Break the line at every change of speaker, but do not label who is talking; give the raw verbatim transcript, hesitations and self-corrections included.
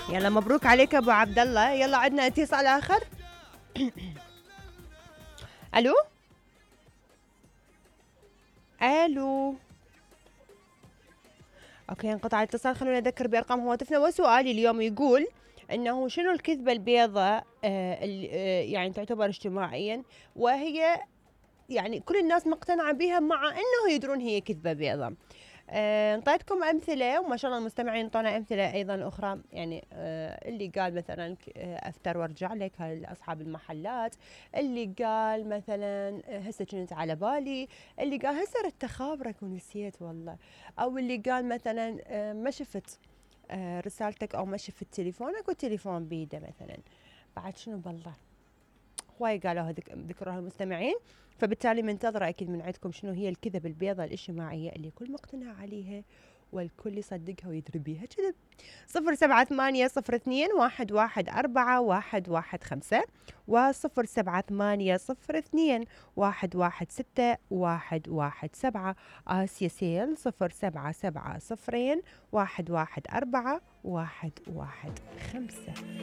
يلا مبروك عليك ابو عبد الله. يلا عندنا اتصال اخر. الو الو. اوكي انقطع الاتصال. خلونا نذكر بارقام هواتفنا. وسؤالي اليوم يقول انه شنو الكذبه البيضاء آه اللي آه يعني تعتبر اجتماعيا، وهي يعني كل الناس مقتنعه بها مع انه يدرون هي كذبه بيضاء. آه، انطيتكم امثله وما شاء الله المستمعين انطونا امثله ايضا اخرى. يعني آه، اللي قال مثلا ك- آه، افتر وارجع لك، هاي اصحاب المحلات. اللي قال مثلا آه، هسه كنت على بالي. اللي قال هسه ردت اخابرك ونسيت والله. او اللي قال مثلا آه، ما شفت آه، رسالتك، او ما شفت تليفونك والتليفون بيده مثلا. بعد شنو بالله هواي قالوها ذك- ذكروها المستمعين. فبالتالي منتظرة أكيد من عندكم شنو هي الكذب البيضاء الاجتماعية اللي الكل مقتنع عليها والكل يصدقها ويدري بيها كذب. صفر سبعة ثمانية صفر اثنين واحد واحد أربعة واحد واحد خمسة وصفر سبعة ثمانية صفر اثنين واحد واحد ستة واحد واحد سبعة. آسيا سيل صفر سبعة سبعة صفرين واحد واحد أربعة واحد واحد خمسة.